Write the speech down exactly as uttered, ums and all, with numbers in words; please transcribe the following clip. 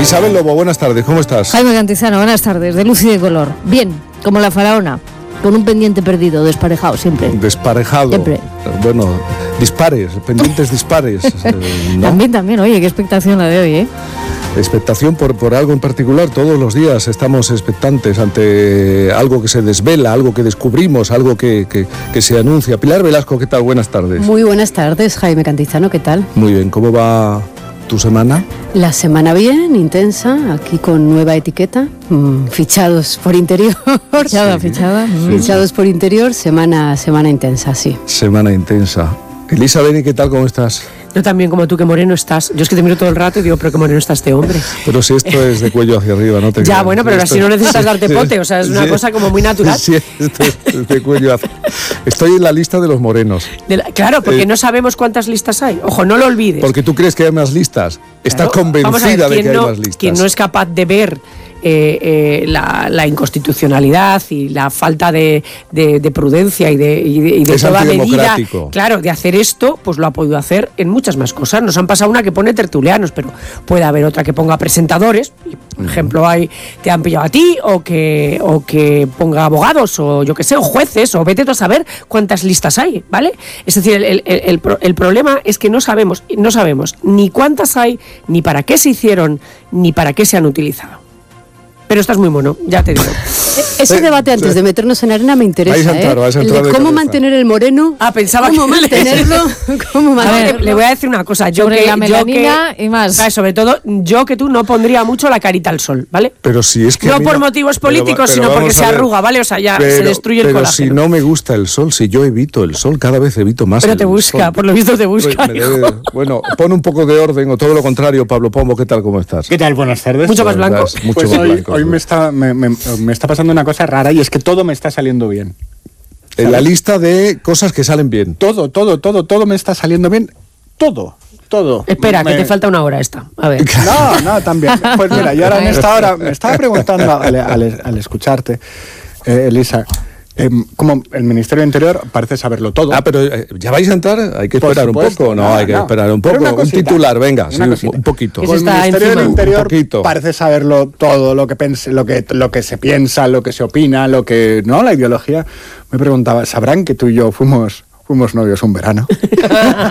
Isabel Lobo, buenas tardes, ¿cómo estás? Jaime Cantizano, buenas tardes, de luz y de color. Bien, como la faraona, con un pendiente perdido, desparejado siempre. Desparejado. Siempre. Bueno, dispares, pendientes dispares. ¿No? También, también, oye, qué expectación la de hoy, ¿eh? Expectación por, por algo en particular. Todos los días estamos expectantes ante algo que se desvela, algo que descubrimos, algo que, que, que se anuncia. Pilar Velasco, ¿qué tal? Buenas tardes. Muy buenas tardes, Jaime Cantizano, ¿qué tal? Muy bien, ¿cómo va tu semana? La semana bien, intensa, aquí con nueva etiqueta, mmm, fichados por interior. Fichada, Sí, fichada. sí. Fichados por interior, semana, semana intensa, sí. Semana intensa. Elisa Beni, ¿qué tal? ¿Cómo estás? Yo también, como tú, que moreno estás. Yo es que te miro todo el rato y digo, pero qué moreno está este hombre. Pero si esto es de cuello hacia arriba, no te Ya, creas. bueno, pero Esto- así no necesitas darte Sí, pote, o sea, es una sí. cosa como muy natural. Sí, esto es de cuello hacia... Estoy en la lista de los morenos. De la- claro, porque Eh, no sabemos cuántas listas hay. Ojo, no lo olvides. Porque tú crees que hay más listas. Estás Claro, vamos a ver, convencida de ¿quién que hay no- más listas. Quien no es capaz de ver eh, eh, la, la inconstitucionalidad y la falta de, de- de prudencia y de, y de, y de Es toda medida, antidemocrático. claro, de hacer esto, pues lo ha podido hacer en muchas más cosas. Nos han pasado una que pone tertulianos, pero puede haber otra que ponga presentadores. Y, por ejemplo, hay, te han pillado a ti, o que, o que ponga abogados, o yo qué sé, o jueces, o vete tú a saber cuántas listas hay, ¿vale? Es decir, el, el- el- el pro- el problema es que no sabemos, no sabemos ni cuántas hay, ni para qué se hicieron, ni para qué se han utilizado. Pero estás muy mono, ya te digo. Ese Eh, debate antes eh, de meternos en arena me interesa, vais a entrar, ¿eh? vais a El entrar de de cómo cabeza. mantener el moreno, Ah, pensaba cómo que- mantenerlo, cómo A mantenerlo. ver, le voy a decir una cosa. Yo Sobre que, la yo melanina que- y más. Ah, sobre todo, yo que tú no pondría mucho la carita al sol, ¿vale? Pero si es que a No mí por motivos pero va- políticos, pero sino porque vamos se a ver. arruga, ¿vale? O sea, ya se Pero- destruye el pero colágeno. si no me gusta el sol, si yo evito el sol, cada vez evito más Pero el te busca, sol. por lo visto te busca. Pues me debe- bueno, pon un poco de orden o todo lo contrario, Pablo Pombo, ¿qué tal? ¿Cómo estás? ¿Qué tal? Buenas tardes. Mucho más blanco. Estás mucho Pues más hoy, blanco. hoy me, está, me, me- me está pasando una cosa rara y es que todo me está saliendo bien. En la lista de cosas que salen bien. Todo, todo, todo, todo me está saliendo bien. Todo, todo. Espera, Me- que te falta una hora esta. A ver. No, no, también. Pues mira, yo ahora en esta hora me estaba preguntando al, al- al escucharte, eh, Elisa, em, como el Ministerio de Interior parece saberlo todo. Ah, pero eh, ya vais a entrar, hay que Por esperar un supuesto. poco, no, No, hay que no. esperar un Pero poco. una Un cosita, titular, venga, sí, una cosita. un poquito. Que Pues se el está Ministerio encima. del Interior Un poquito. parece saberlo todo, lo que, pense, lo, que, lo que se piensa, lo que se opina, lo que... ¿No? La ideología. Me preguntaba, ¿sabrán que tú y yo fuimos, fuimos novios un verano?